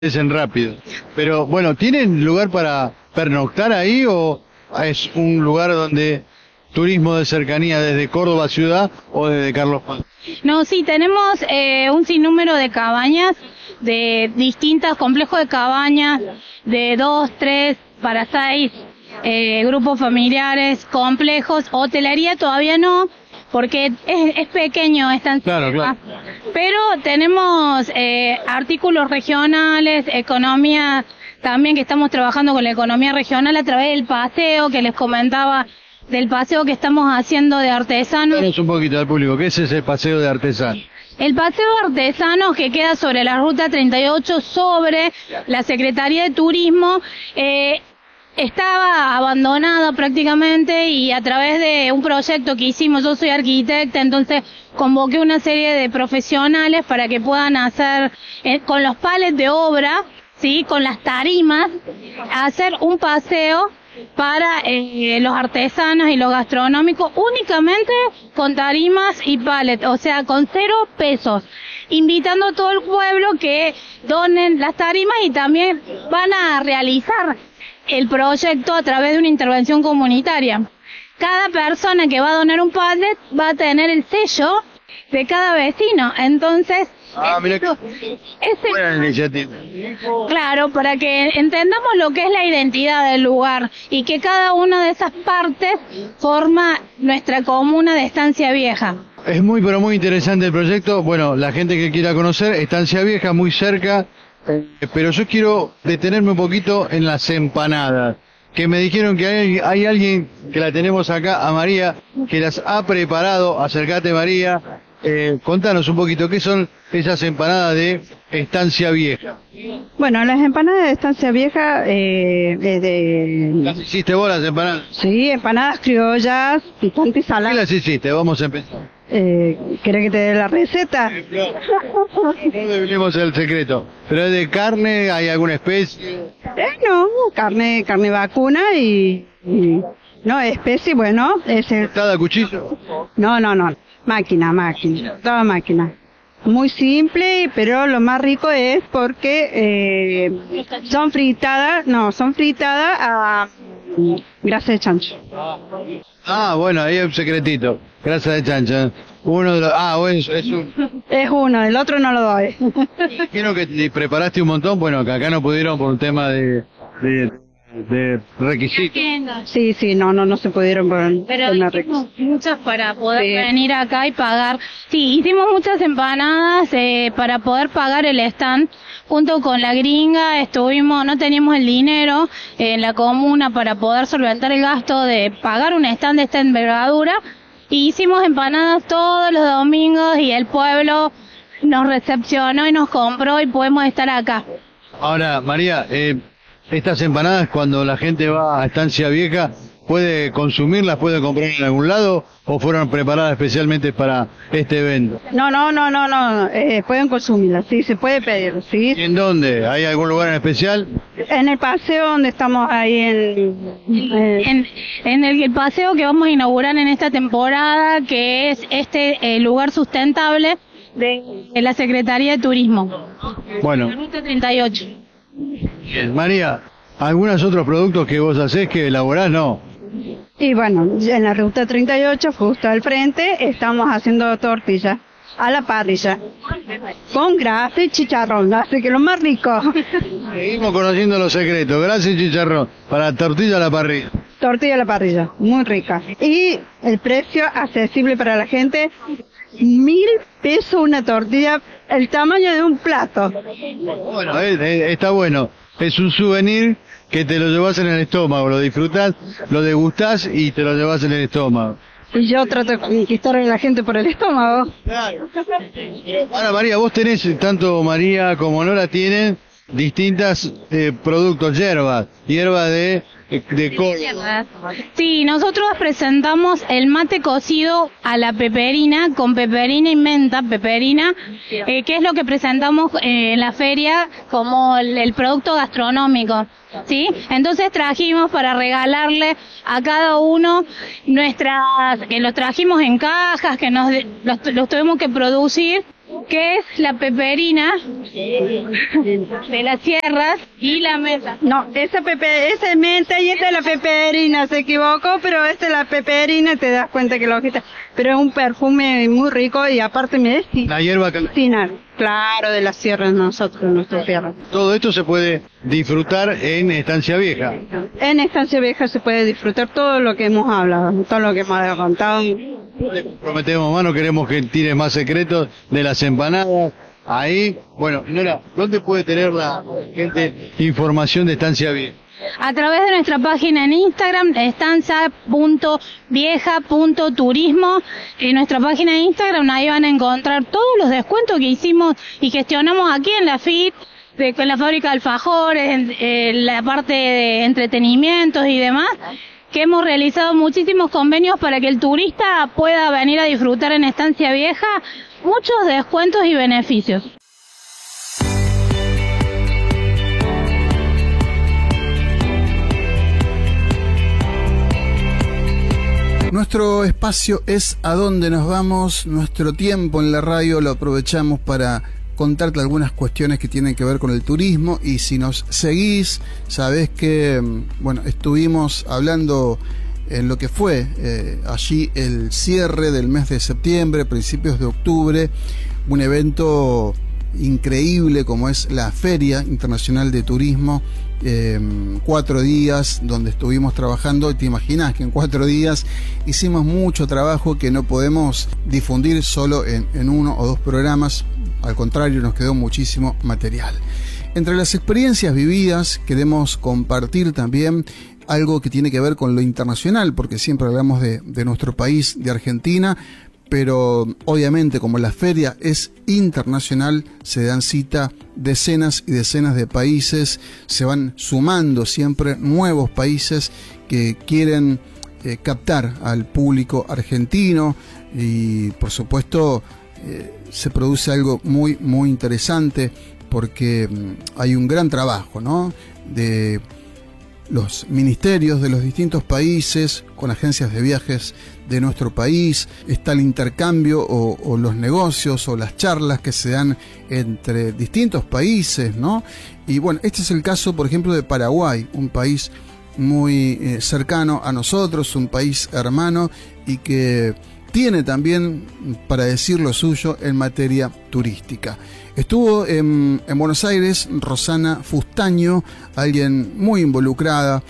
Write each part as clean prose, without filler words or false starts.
Dicen rápido. Pero bueno, ¿tienen lugar para pernoctar ahí o es un lugar donde turismo de cercanía desde Córdoba ciudad o desde Carlos Paz? No, sí, tenemos un sinnúmero de cabañas, de distintos complejos de cabañas, de 2, 3, para 6 grupos familiares, complejos, hotelería todavía no, porque es pequeño, Claro. Pero tenemos artículos regionales, economía, también que estamos trabajando con la economía regional a través del paseo que les comentaba, del paseo que estamos haciendo de artesanos. Danos un poquito al público, ¿qué es ese paseo de artesanos? El paseo de artesanos que queda sobre la ruta 38, sobre la Secretaría de Turismo, estaba abandonada prácticamente, y a través de un proyecto que hicimos, yo soy arquitecta, entonces convoqué una serie de profesionales para que puedan hacer con los palets de obra, sí, con las tarimas, hacer un paseo para los artesanos y los gastronómicos, únicamente con tarimas y palets, o sea, con 0 pesos, invitando a todo el pueblo que donen las tarimas, y también van a realizar el proyecto a través de una intervención comunitaria. Cada persona que va a donar un pallet va a tener el sello de cada vecino, entonces Mira que buena iniciativa. claro, para que entendamos lo que es la identidad del lugar y que cada una de esas partes forma nuestra comuna de Estancia Vieja. Es muy pero muy interesante el proyecto. Bueno, la gente que quiera conocer, Estancia Vieja, muy cerca, pero yo quiero detenerme un poquito en las empanadas, que me dijeron que hay alguien que la tenemos acá, a María, que las ha preparado. Acércate, María. Contanos un poquito, ¿qué son esas empanadas de Estancia Vieja? Bueno, las empanadas de Estancia Vieja, ¿Las hiciste vos las empanadas? sí, empanadas criollas, picante y ¿Qué salada. las hiciste? Vamos a empezar. ¿Querés que te dé la receta? No definimos el secreto. ¿Pero es de carne? ¿Hay alguna especie? No, carne vacuna no, especie, bueno, ¿Cortada a cuchillo? no, máquina, toda máquina. Muy simple, pero lo más rico es porque son fritadas a grasa de chancho. Bueno, ahí hay un secretito. Grasa de chancha. Uno de los... bueno, es un... Es uno, el otro no lo doy. Quiero que te preparaste un montón. Bueno, que acá no pudieron por un tema de requisitos. Sí, no se pudieron poner. Pero hicimos muchas para poder venir acá y pagar. Sí, hicimos muchas empanadas para poder pagar el stand. Junto con la gringa no teníamos el dinero en la comuna para poder solventar el gasto de pagar un stand de esta envergadura. Y hicimos empanadas todos los domingos y el pueblo nos recepcionó y nos compró y podemos estar acá. Ahora, María, estas empanadas, cuando la gente va a Estancia Vieja, ¿puede consumirlas, puede comprar en algún lado o fueron preparadas especialmente para este evento? No, pueden consumirlas, sí, se puede pedir, sí. ¿Y en dónde? ¿Hay algún lugar en especial? En el paseo donde estamos ahí en el paseo que vamos a inaugurar en esta temporada, que es lugar sustentable de la Secretaría de Turismo. Bueno. La ruta 38. Bien. María, ¿algunos otros productos que vos hacés que elaborás? No. Y bueno, en la ruta 38, justo al frente, estamos haciendo tortillas a la parrilla, con grasa y chicharrón, así que lo más rico. Seguimos conociendo los secretos. Grasa y chicharrón para tortilla a la parrilla. Tortilla a la parrilla, muy rica. Y el precio accesible para la gente, 1.000 pesos una tortilla, el tamaño de un plato. Bueno, está bueno. Es un souvenir que te lo llevas en el estómago, lo disfrutás, lo degustás y te lo llevas en el estómago. Y yo trato de conquistar a la gente por el estómago. Claro. Ahora, María, vos tenés, tanto María como Nora tienen distintas productos, hierbas de Córdoba. Sí, nosotros presentamos el mate cocido a la peperina, con peperina y menta, que es lo que presentamos en la feria como el producto gastronómico, ¿sí? Entonces trajimos para regalarle a cada uno que los trajimos en cajas, que los tuvimos que producir que es la peperina de las sierras y la menta. No, esa es menta y esta es la peperina, se equivocó, pero esta es la peperina, te das cuenta que lo quita. Pero es un perfume muy rico y aparte La hierba medicinal. Claro, de las sierras nosotros, nuestra tierra. Todo esto se puede disfrutar en Estancia Vieja. En Estancia Vieja se puede disfrutar todo lo que hemos hablado, todo lo que hemos contado. Prometemos más, no queremos que tires más secretos de las empanadas. Ahí, bueno, Nora, ¿dónde puede tener la gente información de Estancia Vieja? A través de nuestra página en Instagram, estancia.vieja.turismo. En nuestra página de Instagram ahí van a encontrar todos los descuentos que hicimos y gestionamos aquí en la FIT, con la fábrica de alfajores, en la parte de entretenimientos y demás, que hemos realizado muchísimos convenios para que el turista pueda venir a disfrutar en Estancia Vieja, muchos descuentos y beneficios. Nuestro espacio es A Dónde Nos Vamos. Nuestro tiempo en la radio lo aprovechamos para contarte algunas cuestiones que tienen que ver con el turismo, y si nos seguís, sabés que, bueno, estuvimos hablando en lo que fue allí el cierre del mes de septiembre, principios de octubre, un evento increíble como es la Feria Internacional de Turismo, 4 días donde estuvimos trabajando. Te imaginas que en 4 días hicimos mucho trabajo que no podemos difundir solo en 1 o 2 programas, al contrario, nos quedó muchísimo material. Entre las experiencias vividas queremos compartir también algo que tiene que ver con lo internacional, porque siempre hablamos de nuestro país, de Argentina, pero obviamente como la feria es internacional, se dan cita decenas y decenas de países, se van sumando siempre nuevos países que quieren captar al público argentino, y por supuesto se produce algo muy muy interesante, porque hay un gran trabajo, ¿no?, de los ministerios de los distintos países con agencias de viajes de nuestro país. Está el intercambio o los negocios o las charlas que se dan entre distintos países, ¿no? Y bueno, este es el caso, por ejemplo, de Paraguay, un país muy cercano a nosotros, un país hermano, y que tiene también para decir lo suyo en materia turística. Estuvo en Buenos Aires Rosana Fustaño, alguien muy involucrada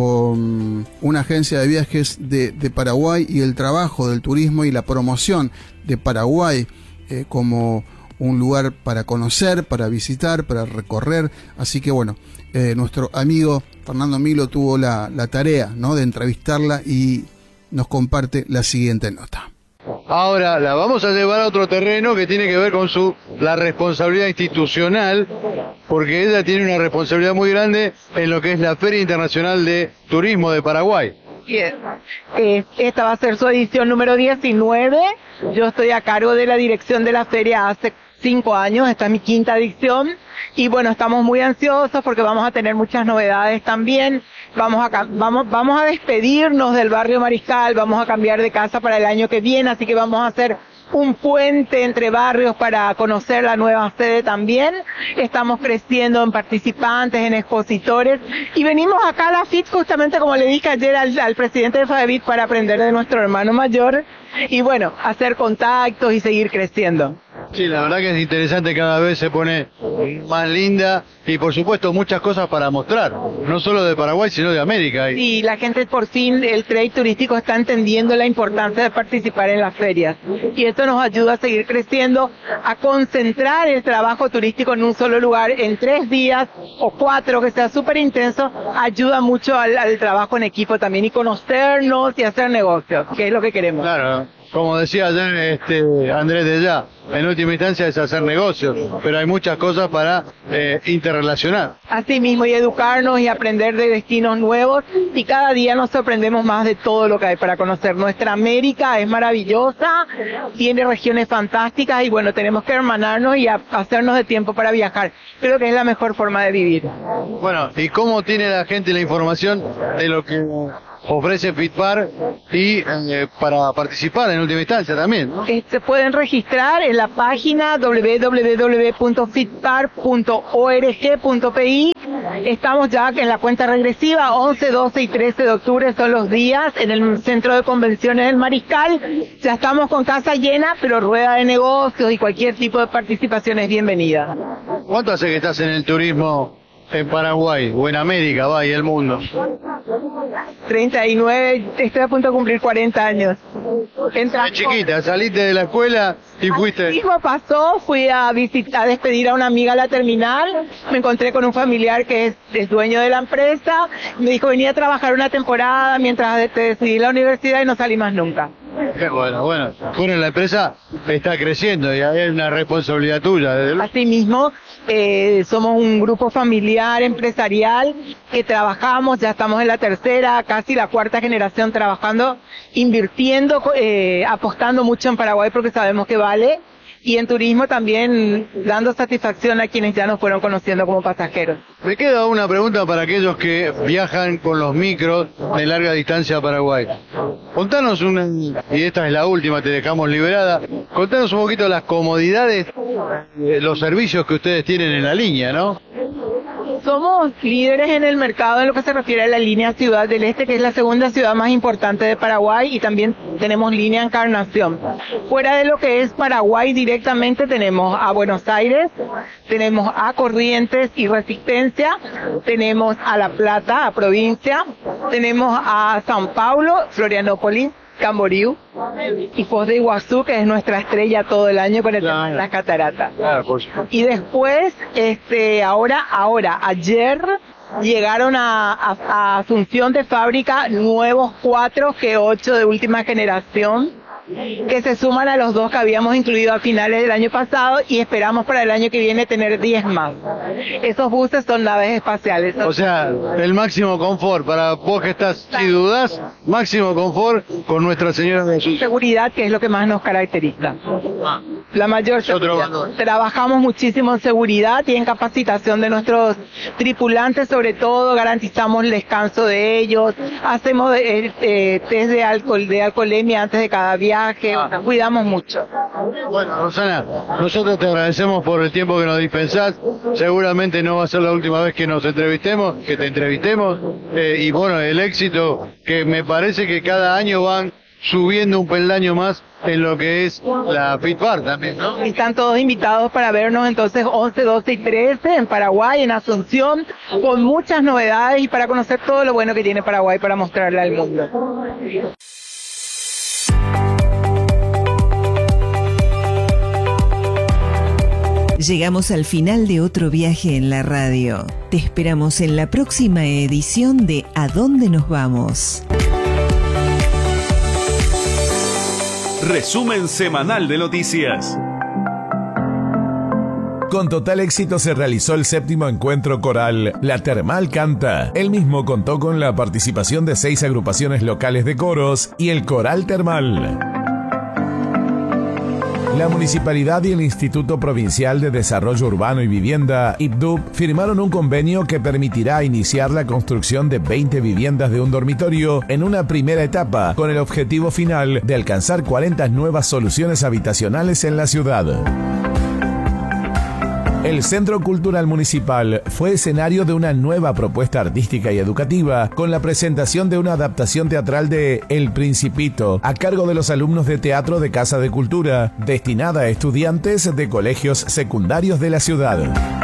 con una agencia de viajes de Paraguay, y el trabajo del turismo y la promoción de Paraguay como un lugar para conocer, para visitar, para recorrer. Así que bueno, nuestro amigo Fernando Milo tuvo la tarea, ¿no?, de entrevistarla, y nos comparte la siguiente nota. Ahora la vamos a llevar a otro terreno que tiene que ver con la responsabilidad institucional, porque ella tiene una responsabilidad muy grande en lo que es la Feria Internacional de Turismo de Paraguay. Esta va a ser su edición número 19. Yo estoy a cargo de la dirección de la feria hace 5 años, esta es mi 5ª edición, y bueno, estamos muy ansiosos porque vamos a tener muchas novedades también. Vamos a despedirnos del barrio Mariscal, vamos a cambiar de casa para el año que viene, así que vamos a hacer un puente entre barrios para conocer la nueva sede también. Estamos creciendo en participantes, en expositores, y venimos acá a la FIT justamente, como le dije ayer al presidente de FADEVIT, para aprender de nuestro hermano mayor y bueno, hacer contactos y seguir creciendo. Sí, la verdad que es interesante, cada vez se pone más linda, y por supuesto muchas cosas para mostrar, no solo de Paraguay sino de América. Sí, la gente por fin, el trade turístico está entendiendo la importancia de participar en las ferias, y esto nos ayuda a seguir creciendo, a concentrar el trabajo turístico en un solo lugar, en 3 días o 4, que sea súper intenso, ayuda mucho al trabajo en equipo también, y conocernos y hacer negocios, que es lo que queremos. Claro. Como decía ayer Andrés de Ya, en última instancia es hacer negocios, pero hay muchas cosas para interrelacionar. Así mismo, y educarnos y aprender de destinos nuevos, y cada día nos sorprendemos más de todo lo que hay para conocer. Nuestra América es maravillosa, tiene regiones fantásticas, y bueno, tenemos que hermanarnos y hacernos de tiempo para viajar. Creo que es la mejor forma de vivir. Bueno, ¿y cómo tiene la gente la información de lo que ofrece FitPar y para participar en última instancia también, ¿no? Se pueden registrar en la página www.fitpar.org.pi. Estamos ya en la cuenta regresiva, 11, 12 y 13 de octubre son los días en el Centro de Convenciones del Mariscal. Ya estamos con casa llena, pero rueda de negocios y cualquier tipo de participación es bienvenida. ¿Cuánto hace que estás en el turismo en Paraguay o en América, y el mundo? 39, estoy a punto de cumplir 40 años. De chiquita, saliste de la escuela y fuiste. Así mismo pasó, fui a despedir a una amiga a la terminal, me encontré con un familiar que es dueño de la empresa, me dijo venía a trabajar una temporada mientras te decidí la universidad y no salí más nunca. Qué bueno, la empresa está creciendo y hay una responsabilidad tuya. Así mismo, somos un grupo familiar, empresarial, que trabajamos, ya estamos en la tercera, casi la cuarta generación trabajando, invirtiendo, apostando mucho en Paraguay porque sabemos que vale, y en turismo también dando satisfacción a quienes ya nos fueron conociendo como pasajeros. Me queda una pregunta para aquellos que viajan con los micros de larga distancia a Paraguay. Contanos y esta es la última, te dejamos liberada, contanos un poquito las comodidades, los servicios que ustedes tienen en la línea, ¿no? Somos líderes en el mercado en lo que se refiere a la línea Ciudad del Este, que es la segunda ciudad más importante de Paraguay, y también tenemos línea Encarnación. Fuera de lo que es Paraguay directamente tenemos a Buenos Aires, tenemos a Corrientes y Resistencia, tenemos a La Plata, a provincia, tenemos a San Paulo, Florianópolis, Camboriú y Foz de Iguazú, que es nuestra estrella todo el año con las cataratas. Y después, ayer llegaron a Asunción de fábrica nuevos 4 G8 de última generación, que se suman a los 2 que habíamos incluido a finales del año pasado y esperamos para el año que viene tener 10 más. Esos buses son naves espaciales. O sea, el máximo confort para vos que estás, si dudás, máximo confort con Nuestra Señora de Jesús. Seguridad, que es lo que más nos caracteriza. La mayor seguridad. Trabajamos muchísimo en seguridad y en capacitación de nuestros tripulantes, sobre todo garantizamos el descanso de ellos, hacemos test de alcoholemia antes de cada viaje, cuidamos mucho. Bueno, Rosana, nosotros te agradecemos por el tiempo que nos dispensás, seguramente no va a ser la última vez que te entrevistemos, y bueno, el éxito que me parece que cada año van subiendo un peldaño más en lo que es la FitPar también, ¿no? Están todos invitados para vernos entonces 11, 12 y 13 en Paraguay, en Asunción, con muchas novedades y para conocer todo lo bueno que tiene Paraguay para mostrarle al mundo. Llegamos al final de otro viaje en la radio. Te esperamos en la próxima edición de ¿A dónde nos vamos? Resumen semanal de noticias. Con total éxito se realizó el 7º encuentro coral La Termal Canta. El mismo contó con la participación de 6 agrupaciones locales de coros y el Coral Termal. La Municipalidad y el Instituto Provincial de Desarrollo Urbano y Vivienda, IPDUB, firmaron un convenio que permitirá iniciar la construcción de 20 viviendas de un dormitorio en una primera etapa, con el objetivo final de alcanzar 40 nuevas soluciones habitacionales en la ciudad. El Centro Cultural Municipal fue escenario de una nueva propuesta artística y educativa con la presentación de una adaptación teatral de El Principito a cargo de los alumnos de teatro de Casa de Cultura, destinada a estudiantes de colegios secundarios de la ciudad.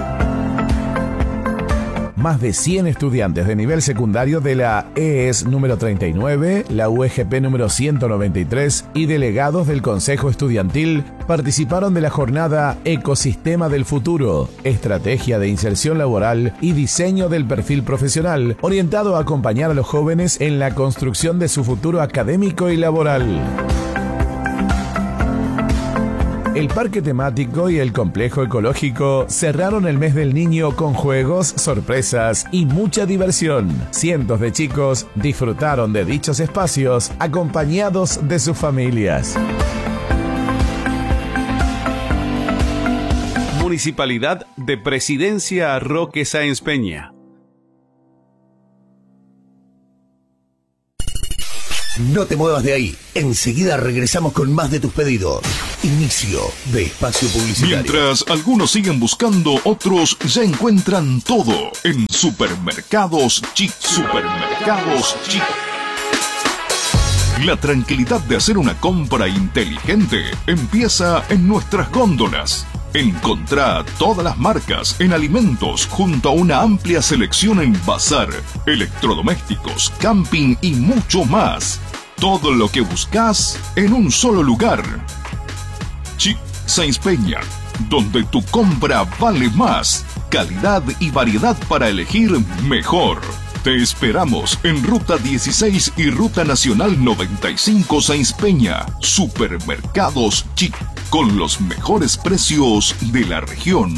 Más de 100 estudiantes de nivel secundario de la EES número 39, la UEGP número 193 y delegados del Consejo Estudiantil participaron de la jornada Ecosistema del Futuro, Estrategia de Inserción Laboral y Diseño del Perfil Profesional, orientado a acompañar a los jóvenes en la construcción de su futuro académico y laboral. El parque temático y el complejo ecológico cerraron el mes del niño con juegos, sorpresas y mucha diversión. Cientos de chicos disfrutaron de dichos espacios acompañados de sus familias. Municipalidad de Presidencia Roque Sáenz Peña. No te muevas de ahí. Enseguida regresamos con más de tus pedidos. Inicio de espacio publicitario. Mientras algunos siguen buscando, otros ya encuentran todo en Supermercados Chic. Supermercados Chic. La tranquilidad de hacer una compra inteligente empieza en nuestras góndolas. Encontrá todas las marcas en alimentos junto a una amplia selección en bazar, electrodomésticos, camping y mucho más. Todo lo que buscas en un solo lugar. Chic Sáenz Peña, donde tu compra vale más. Calidad y variedad para elegir mejor. Te esperamos en Ruta 16 y Ruta Nacional 95 Sáenz Peña. Supermercados Chic, con los mejores precios de la región.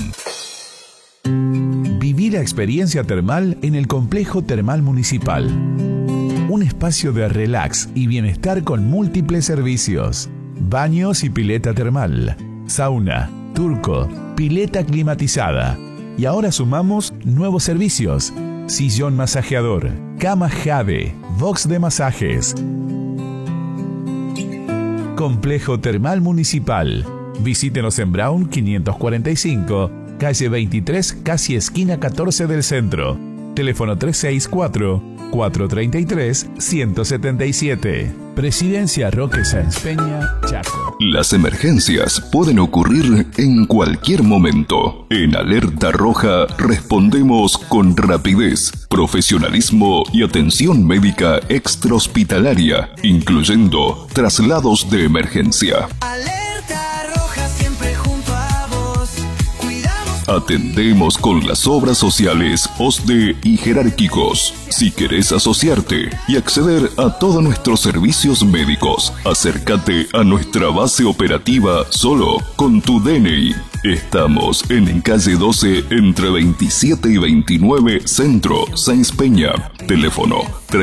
Viví la experiencia termal en el Complejo Termal Municipal. Un espacio de relax y bienestar con múltiples servicios. Baños y pileta termal, sauna, turco, pileta climatizada. Y ahora sumamos nuevos servicios. Sillón masajeador, cama Jade, box de masajes. Complejo Termal Municipal. Visítenos en Brown 545, calle 23, casi esquina 14 del centro. Teléfono 364-433-177. Presidencia Roque Sáenz Peña, Chaco. Las emergencias pueden ocurrir en cualquier momento. En Alerta Roja respondemos con rapidez, profesionalismo y atención médica extrahospitalaria, incluyendo traslados de emergencia. Atendemos con las obras sociales, OSDE y jerárquicos. Si querés asociarte y acceder a todos nuestros servicios médicos, acércate a nuestra base operativa solo con tu DNI. Estamos en calle 12 entre 27 y 29 Centro, Sáenz Peña. Teléfono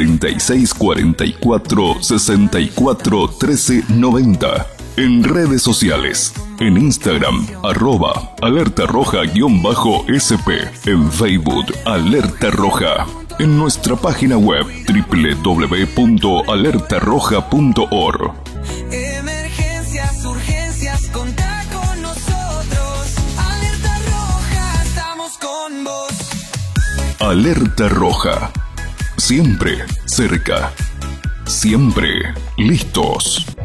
3644-641390. En redes sociales, en Instagram, @alertarroja_SP, en Facebook, Alerta Roja, en nuestra página web www.alertarroja.org. Emergencias, urgencias, contá con nosotros. Alerta Roja, estamos con vos. Alerta Roja, siempre cerca, siempre listos.